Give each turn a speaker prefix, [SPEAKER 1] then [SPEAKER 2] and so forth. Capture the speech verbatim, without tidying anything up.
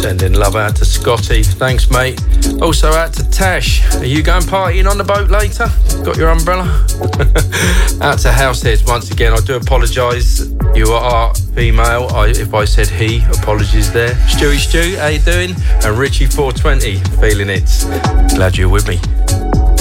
[SPEAKER 1] Sending love out to Scotty. Thanks, mate. Also out to Tash. Are you going partying on the boat later? Got your umbrella? Out to Househeads once again. I do apologise. You are female. I, if I said he, apologies there. Stewie Stew, how you doing? And Richie four twenty, feeling it. Glad you're with me.